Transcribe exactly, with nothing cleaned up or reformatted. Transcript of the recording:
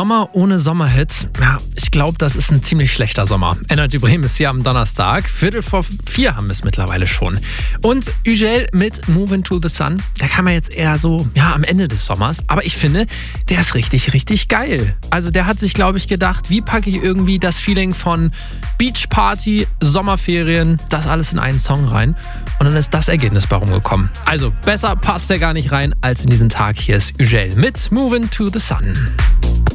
Sommer ohne Sommerhit, ja, ich glaube, das ist ein ziemlich schlechter Sommer. Energy Bremen ist hier am Donnerstag. Viertel vor vier haben wir es mittlerweile schon. Und Ugel mit Move Into the Sun, da kam er jetzt eher so, ja, am Ende des Sommers. Aber ich finde, der ist richtig, richtig geil. Also der hat sich, glaube ich, gedacht, wie packe ich irgendwie das Feeling von Beachparty, Sommerferien, das alles in einen Song rein. Und dann ist das Ergebnis bei rumgekommen. Also besser passt er gar nicht rein als in diesen Tag. Hier ist Ugel mit Move Into the Sun.